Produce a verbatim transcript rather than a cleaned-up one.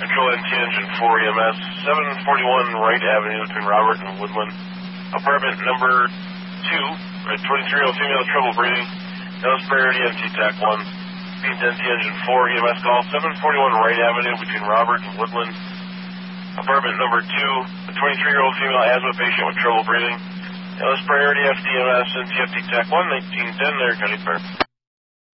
Control N T Engine four E M S, seven forty-one Wright Avenue between Robert and Woodland. Apartment number two, twenty-three-year-old female, trouble breathing. Nose priority N T T A C one. Speed N T Engine four E M S call, seven forty-one Wright Avenue between Robert and Woodland. Apartment number two, a twenty-three-year-old female asthma patient with trouble breathing. Nose priority F D M S N T F T T A C one, nineteen ten there, County Fair.